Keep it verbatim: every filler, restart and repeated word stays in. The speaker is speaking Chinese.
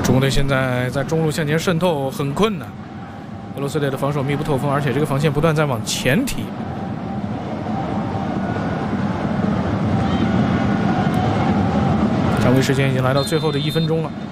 中国队现在在中路向前渗透很困难，俄罗斯队的防守密不透风，而且这个防线不断在往前提。常规时间已经来到最后的一分钟了。